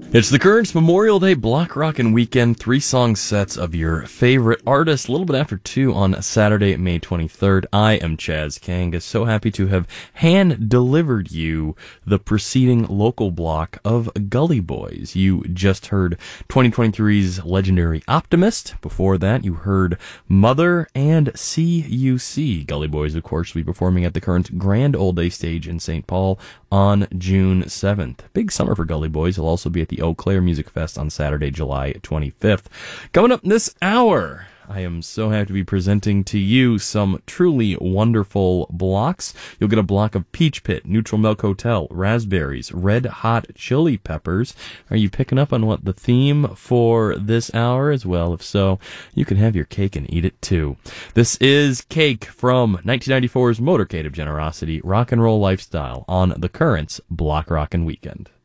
It's the Currents Memorial Day Block Rockin' Weekend, 3-song sets of your favorite artists, a little bit after 2 on Saturday, May 23rd. I am Chaz Kanga, so happy to have hand-delivered you the preceding local block of Gully Boys. You just heard 2023's legendary Optimist. Before that, you heard Mother and CUC. Gully Boys, of course, will be performing at the Currents Grand Old Day Stage in St. Paul on June 7th. Big summer for Gully Boys. He'll also be at the Eau Claire Music Fest on Saturday, July 25th. Coming up this hour, I am so happy to be presenting to you some truly wonderful blocks. You'll get a block of Peach Pit, Neutral Milk Hotel, Raspberries, Red Hot Chili Peppers. Are you picking up on what the theme for this hour is? Well, if so, you can have your cake and eat it too. This is Cake from 1994's Motorcade of Generosity, Rock and Roll Lifestyle on the Currents Block Rockin' Weekend.